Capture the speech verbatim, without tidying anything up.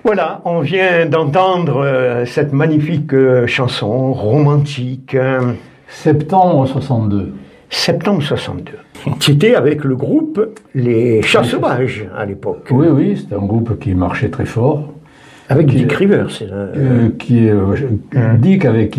Voilà, on vient d'entendre euh, cette magnifique euh, chanson romantique. Hein. Septembre soixante-deux. Septembre soixante-deux. C'était avec le groupe Les Chats Sauvages à l'époque. Oui, oui, c'était un groupe qui marchait très fort. Avec Dick Rivers, c'est là. Euh, qui, euh, Dick avec